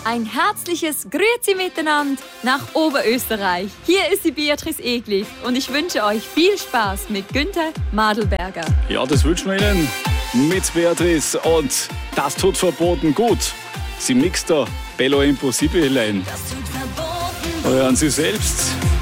Ein herzliches Grüezi miteinander nach Oberösterreich. Hier ist die Beatrice Egli und ich wünsche euch viel Spaß mit Günther Madelberger. Ja, das wünschen wir Ihnen mit Beatrice und das tut verboten gut. Sie mixt da Bello Impossibile ein. Das tut verboten. Hören Sie selbst.